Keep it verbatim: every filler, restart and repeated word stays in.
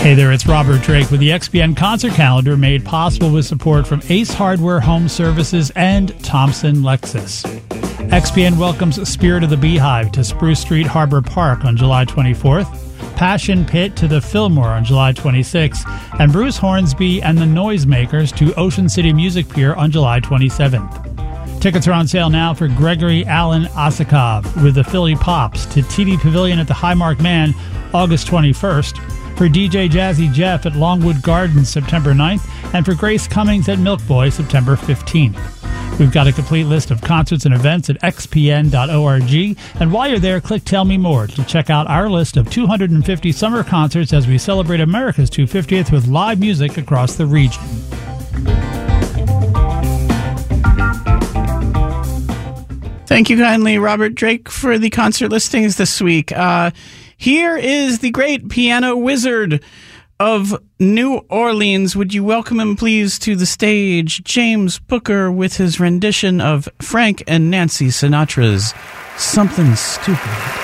Hey there, it's Robert Drake with the X P N concert calendar made possible with support from Ace Hardware Home Services and Thompson Lexus. X P N welcomes Spirit of the Beehive to Spruce Street Harbor Park on July twenty-fourth, Passion Pit to the Fillmore on July twenty-sixth, and Bruce Hornsby and the Noisemakers to Ocean City Music Pier on July twenty-seventh. Tickets are on sale now for Gregory Alan Osakov with the Philly Pops to T D Pavilion at the Highmark Man August twenty-first, for D J Jazzy Jeff at Longwood Gardens September ninth, and for Grace Cummings at Milk Boy September fifteenth. We've got a complete list of concerts and events at x p n dot org, and while you're there, click Tell Me More to check out our list of two hundred fifty summer concerts as we celebrate America's two hundred fiftieth with live music across the region. Thank you kindly, Robert Drake, for the concert listings this week. Uh, here is the great piano wizard of New Orleans. Would you welcome him, please, to the stage, James Booker, with his rendition of Frank and Nancy Sinatra's Something Stupid.